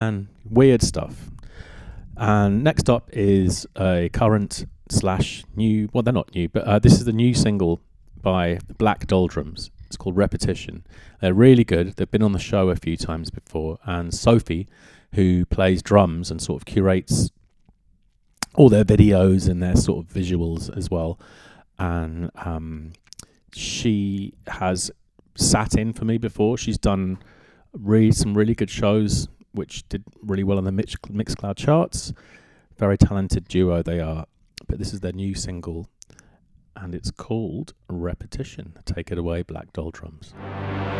and weird stuff. And next up is a current slash new. Well, they're not new, but this is the new single by Black Doldrums. It's called Repetition. They're really good. They've been on the show a few times before. And Sophie, who plays drums and sort of curates all their videos and their sort of visuals as well. And she has sat in for me before. She's done some really good shows which did really well on the Mixcloud charts. Very talented duo they are. But this is their new single, and it's called Repetition. Take it away, Black Doldrums.